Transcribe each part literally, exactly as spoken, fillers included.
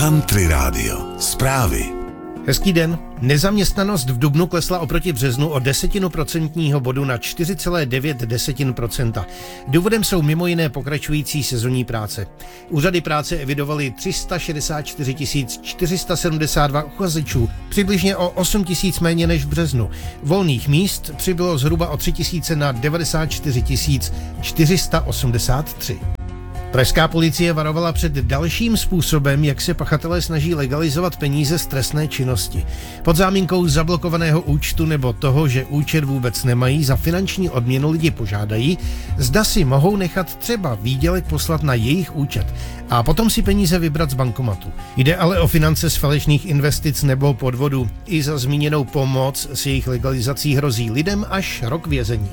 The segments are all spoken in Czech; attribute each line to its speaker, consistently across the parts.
Speaker 1: Country Radio. Zprávy.
Speaker 2: Hezký den. Nezaměstnanost v dubnu klesla oproti březnu o desetinu procentního bodu na čtyři celé devět procenta. Důvodem jsou mimo jiné pokračující sezonní práce. Úřady práce evidovaly tři sta šedesát čtyři tisíc čtyři sta sedmdesát dva uchazečů, přibližně o osm tisíc méně než v březnu. Volných míst přibylo zhruba o tři tisíce na devadesát čtyři tisíc čtyři sta osmdesát tři. Pražská policie varovala před dalším způsobem, jak se pachatelé snaží legalizovat peníze z trestné činnosti. Pod záminkou zablokovaného účtu nebo toho, že účet vůbec nemají, za finanční odměnu lidi požádají, zda si mohou nechat třeba výdělek poslat na jejich účet a potom si peníze vybrat z bankomatu. Jde ale o finance z falešných investic nebo podvodu. I za zmíněnou pomoc s jejich legalizací hrozí lidem až rok vězení.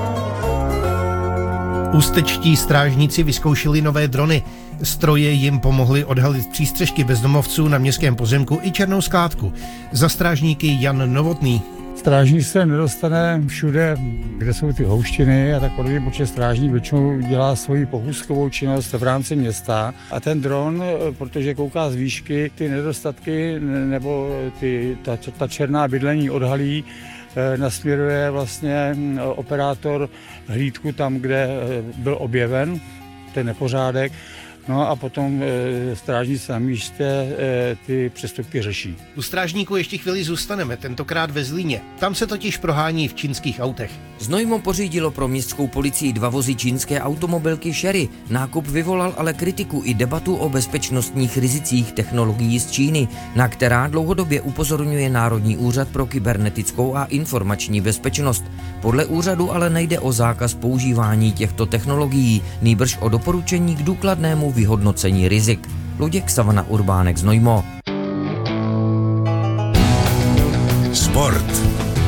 Speaker 2: Ústečtí strážníci vyzkoušeli nové drony. Stroje jim pomohly odhalit přístřežky bezdomovců na městském pozemku i černou skládku. Za strážníky Jan Novotný.
Speaker 3: Strážník se nedostane všude, kde jsou ty houštiny a tak podobně, protože strážník většinou dělá svoji pochůzkovou činnost v rámci města a ten dron, protože kouká z výšky, ty nedostatky nebo ty, ta, ta černá bydlení odhalí, nasměruje vlastně operátor hlídku tam, kde byl objeven ten nepořádek. No a potom e, strážníci na místě e, ty přestupky řeší.
Speaker 2: U strážníků ještě chvíli zůstaneme, tentokrát ve Zlíně. Tam se totiž prohání v čínských autech.
Speaker 4: Znojmo pořídilo pro městskou policii dva vozy čínské automobilky Chery. Nákup vyvolal ale kritiku i debatu o bezpečnostních rizicích technologií z Číny, na která dlouhodobě upozorňuje Národní úřad pro kybernetickou a informační bezpečnost. Podle úřadu ale nejde o zákaz používání těchto technologií, nýbrž o doporučení k důkladnému vyhodnocení rizik. Luděk Savana Urbánek, Znojmo.
Speaker 1: Sport.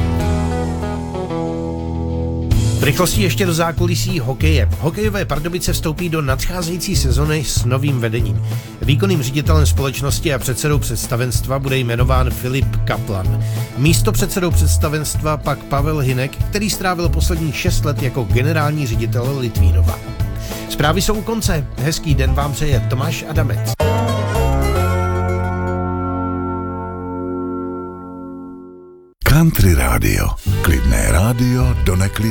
Speaker 2: V rychlosti ještě do zákulisí hokeje. Hokejové Pardubice vstoupí do nadcházející sezony s novým vedením. Výkonným ředitelem společnosti a předsedou představenstva bude jmenován Filip Kaplan. Místo předsedou představenstva pak Pavel Hynek, který strávil posledních šest let jako generální ředitel Litvínova. Zprávy jsou u konce. Hezký den vám přeje Tomáš Adamec.
Speaker 1: Country Radio. Klidné rádio do neklidné